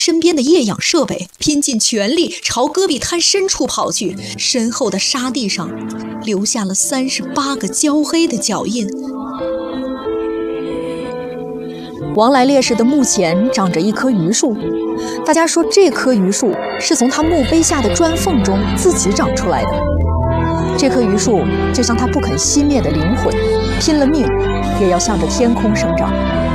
身边的液氧设备，拼尽全力朝戈壁滩深处跑去。身后的沙地上留下了38个焦黑的脚印。王来烈士的墓前长着一棵榆树，大家说这棵榆树是从他墓碑下的砖缝中自己长出来的。这棵榆树就像他不肯熄灭的灵魂，拼了命也要向着天空生长。